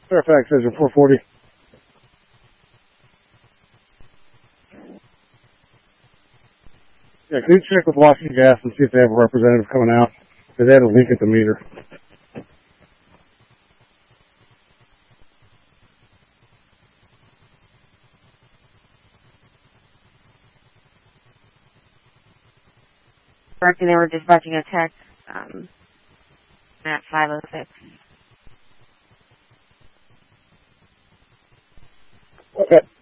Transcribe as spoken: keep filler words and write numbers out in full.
Fairfax, Engine four forty. Yeah, can you check with Washington Gas and see if they have a representative coming out? Because they had a leak at the meter. Correcting, they were dispatching a tech um, at five oh six. Okay.